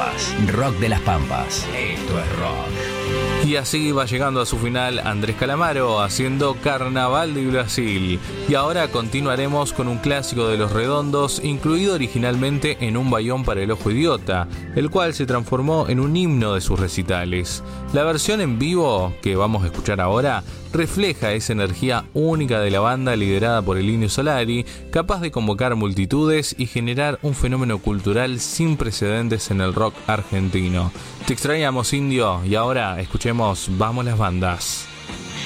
Pampas. Rock de las Pampas. Esto es rock. Y así va llegando a su final Andrés Calamaro haciendo Carnaval de Brasil. Y ahora continuaremos con un clásico de Los Redondos, incluido originalmente en Un Bayón para el Ojo Idiota, el cual se transformó en un himno de sus recitales. La versión en vivo que vamos a escuchar ahora refleja esa energía única de la banda liderada por el Indio Solari, capaz de convocar multitudes y generar un fenómeno cultural sin precedentes en el rock argentino. Te extrañamos, Indio, y ahora escuchemos Vamos las Bandas.